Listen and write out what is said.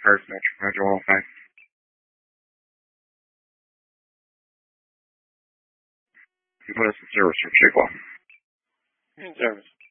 First Metro 105. You put us in service from Chickasaw. In service.